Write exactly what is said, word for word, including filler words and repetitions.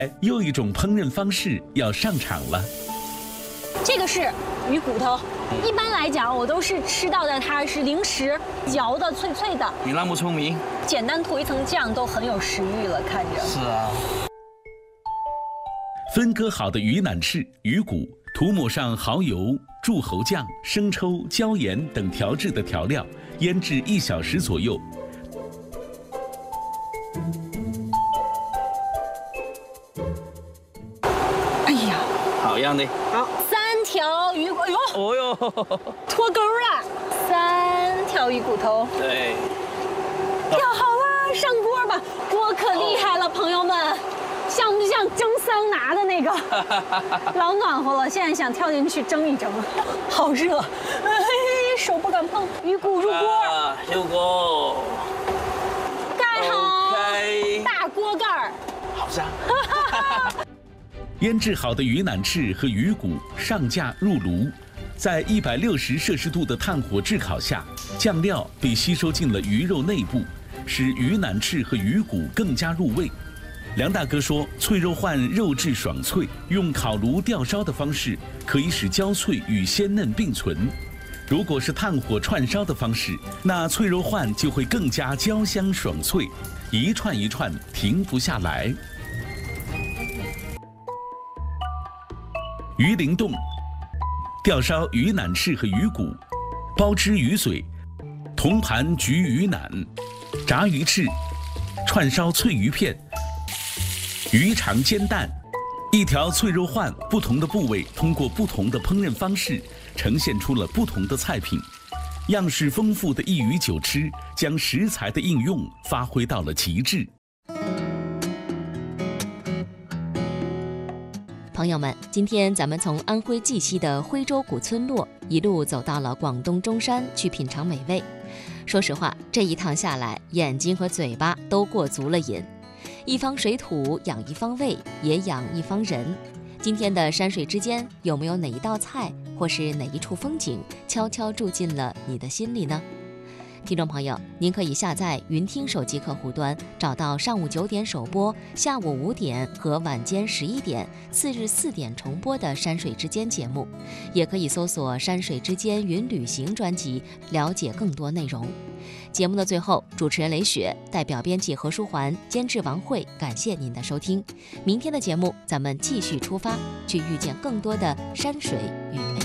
又一种烹饪方式要上场了。 这个是鱼骨头，一般来讲我都是吃到的它是零食，嚼的脆脆的。 你那么聪明， 简单涂一层酱都很有食欲了，看着。 是啊。 分割好的鱼腩翅、鱼骨，涂抹上蚝油、柱侯酱、生抽、椒盐等调制的调料，腌制一小时左右。 哎呀， 好样的！ 好，三条鱼骨，哎呦， 哦哟， 脱钩了，三条鱼骨头。 对， 调好了，上锅吧，锅可厉害了，朋友们。像不像蒸桑拿的那个？老暖和了，现在想跳进去蒸一蒸，好热，哎，手不敢碰。鱼骨入锅， 啊、入锅， 盖好， okay 大锅盖儿， 好香。 腌制好的鱼腩翅和鱼骨上架入炉，在一百六十摄氏度的炭火炙烤下，酱料被吸收进了鱼肉内部，使鱼腩翅和鱼骨更加入味。梁大哥说，脆肉鲩肉质爽脆，用烤炉吊烧的方式可以使焦脆与鲜嫩并存。如果是炭火串烧的方式，那脆肉鲩就会更加焦香爽脆，一串一串停不下来。鱼鳞冻，吊烧鱼腩翅和鱼骨，包汁鱼嘴，铜盘焗鱼腩，炸鱼翅，串烧脆鱼片。鱼肠煎蛋，一条脆肉鲩，不同的部位通过不同的烹饪方式，呈现出了不同的菜品。样式丰富的一鱼九吃，将食材的应用发挥到了极致。 朋友们，今天咱们从安徽绩溪的徽州古村落一路走到了广东中山去品尝美味。说实话，这一趟下来，眼睛和嘴巴都过足了瘾。一方水土养一方胃，也养一方人。今天的山水之间，有没有哪一道菜或是哪一处风景悄悄住进了你的心里呢？听众朋友，您可以下载云听手机客户端，找到上午九点首播、下午五点和晚间十一点、次日四点重播的《山水之间》节目，也可以搜索《山水之间云旅行》专辑，了解更多内容。节目的最后，主持人雷雪代表编辑何书桓、监制王慧，感谢您的收听。明天的节目，咱们继续出发，去遇见更多的山水与美。